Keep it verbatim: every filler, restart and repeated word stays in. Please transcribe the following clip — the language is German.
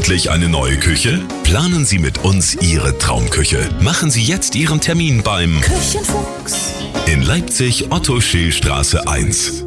endlich eine neue Küche? Planen Sie mit uns Ihre Traumküche. Machen Sie jetzt Ihren Termin beim Küchenfuchs in Leipzig Otto-Scheel-Straße eins.